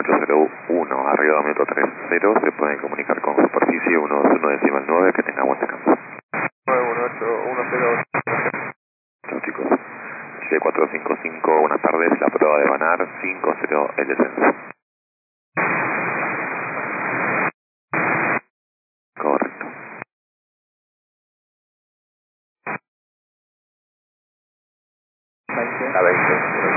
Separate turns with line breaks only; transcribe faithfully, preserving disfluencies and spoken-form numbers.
cuatro cero uno, arriba minuto tres cero, se pueden comunicar con superficie ciento veintiuno decimal nueve, que tenga buen descanso.
nueve uno ocho uno cero.
Chao chicos. G cuatro cinco cinco, buenas tardes, la prueba de Banar, cinco cero el descenso. Correcto.
veinte.
A veinte.